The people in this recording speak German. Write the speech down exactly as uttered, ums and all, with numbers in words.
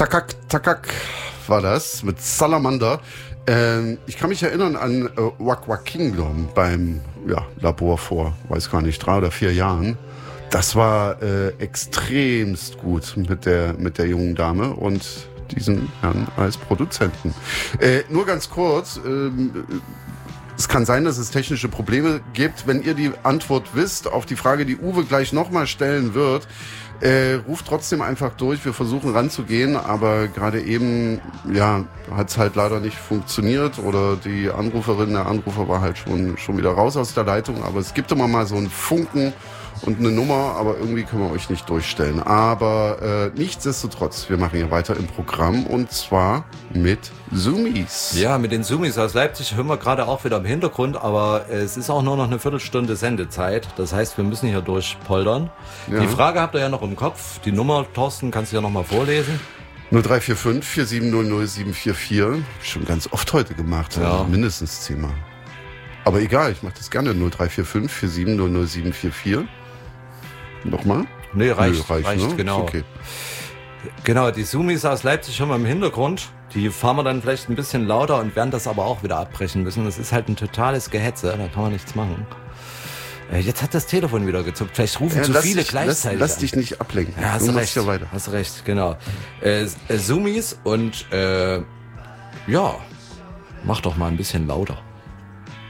Takak, Takak war das mit Salamander. Ähm, ich kann mich erinnern an äh, Wak Wak Kingdom beim ja, Labor vor, weiß gar nicht, drei oder vier Jahren. Das war äh, extremst gut mit der, mit der jungen Dame und diesen Herrn als Produzenten. Äh, nur ganz kurz, ähm, es kann sein, dass es technische Probleme gibt. Wenn ihr die Antwort wisst auf die Frage, die Uwe gleich nochmal stellen wird, äh, ruft trotzdem einfach durch. Wir versuchen ranzugehen, aber gerade eben ja, hat es halt leider nicht funktioniert oder die Anruferin, der Anrufer war halt schon, schon wieder raus aus der Leitung. Aber es gibt immer mal so einen Funken und eine Nummer, aber irgendwie können wir euch nicht durchstellen. Aber äh, nichtsdestotrotz, wir machen hier weiter im Programm und zwar mit Zoomies. Ja, mit den Zoomies aus Leipzig hören wir gerade auch wieder im Hintergrund, aber es ist auch nur noch eine Viertelstunde Sendezeit. Das heißt, wir müssen hier durchpoldern. Ja. Die Frage habt ihr ja noch im Kopf. Die Nummer, Thorsten, kannst du ja noch mal vorlesen. null drei vier fünf vier sieben null null sieben vier vier. Schon ganz oft heute gemacht. Ja. Also mindestens zehnmal. Aber egal, ich mache das gerne. null drei vier fünf vier sieben null null sieben vier vier. Nochmal? Nee, reicht, nee, reicht, reicht ne? Genau. Okay. Genau, die Zoomies aus Leipzig haben wir im Hintergrund. Die fahren wir dann vielleicht ein bisschen lauter und werden das aber auch wieder abbrechen müssen. Das ist halt ein totales Gehetze, da kann man nichts machen. Jetzt hat das Telefon wieder gezuckt. Vielleicht rufen ja, zu viele dich, gleichzeitig Lass, lass dich nicht ablenken. Ja, hast du recht. Ja weiter. Hast recht, genau. Äh, äh, Zoomies und äh, ja, mach doch mal ein bisschen lauter.